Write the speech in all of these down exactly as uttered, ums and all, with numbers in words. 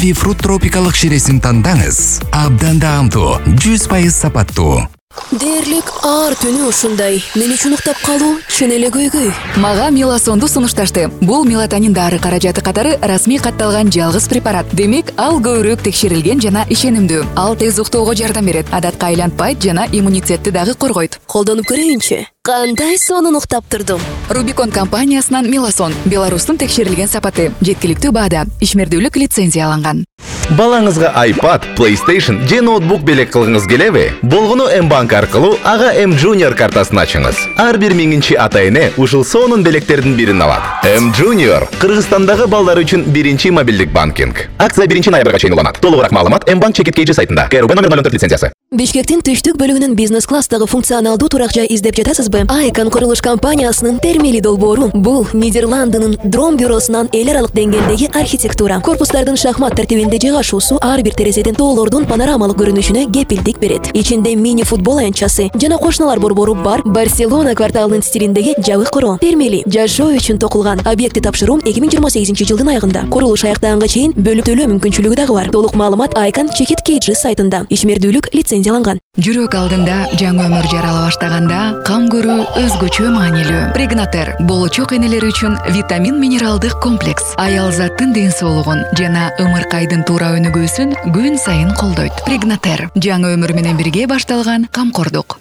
Kiwi Fruit тропикалык ширесин тандаңыз. Абдан даамдуу, жүз пайыз сапаттуу. Дээрлик аар түнү ушундай. Мен үчүн уктап калуу чын эле көйгөй. Мага меласонду сунушташты. Бул мелатонин дары каражаты катары расмий катталган жалгыз препарат. Демек, ал көбүрөөк текшерилген жана ишенимдүү. Ал тез уктоого жардам берет, адатка айланпайт жана иммунитетти дагы коргойт. Колдонуп көрөйүнчү. Кандай сонун уктап турдум. Рубикон компаниясынан Меласон, Беларустун текшерилген сапаты, жеткиликтүү баада, ишмердүүлүк лицензияланган. Балаңызга iPad, PlayStation же ноутбук белек кылгыңыз келеби? Болгону М-банк аркылуу ага М Junior картасын ачыңыз. Ар бир миңинчи ата-эне ушул сонун белектердин бирин алат. М Junior Кыргызстандагы балдар үчүн биринчи мобилдик банкинг. Акция биринчи ноябрга чейин уланат. Толугураак маалымат М-банк чекиткейчи сайтында. КРБ номер ноль он төрт лицензиясы. Бишкектин түштүк бөлүгүнүн бизнес класстагы функционалдуу турак жай издеп жатасызбы? Айкон курулуш компаниясынын термили долбоору. Бул Нидерландынын Дром бюросунан эл аралык деңгээлдеги архитектура. Корпустардын шахмат тартибинде жайгашуусу ар бир терезеден тоолордун панорамалык көрүнүшүнө кепилдик берет. Ичинде мини футбол аянтчасы жана кошуналар борбору бар. Барселона кварталынын стилиндеги жабык короо. Термили жашоо үчүн токулган. Объекти тапшыруу эки миң жыйырма сегизинчи жылдын аягында. Курулуш аякта чейин бөлүп төлөө мүмкүнчүлүгү дагы бар. Толук маалымат Айкон чекиткейчи сайтында. Ишмердүүлүк лицензияланган. Жүрөк алдында жаңы өмүр жарала баштаганда кам көрүү өзгөчө маанилүү. Прегнатер болочок энелери үчүн витамин минералдык комплекс. Аял заттын ден соолугун жана ымыркайдын туура өнүгүүсүн күн сайын колдойт. Прегнатер жаңы өмүр менен бирге башталган камкордук.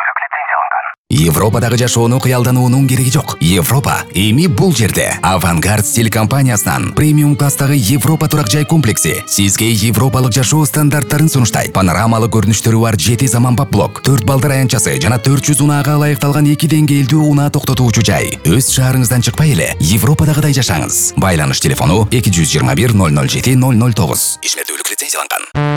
Европадагы жашоону кыялдануунун кереги жок. Европа эми бул жерде. Авангард стиль компаниясынан премиум класстагы Европа турак жай комплекси сизге европалык жашоо стандарттарын сунуштайт. Панорамалык көрүнүштөрү бар жети заманбап блок, төрт балдар аянтчасы жана төрт жүз унаага ылайыкталган эки деңгээлдүү унаа токтотуучу жай. Өз шаарыңыздан чыкпай эле Европадагыдай жашаңыз. Байланыш телефону эки жүз жыйырма бир ноль ноль жети ноль ноль тогуз. Ишмердүүлүк лицензияланган.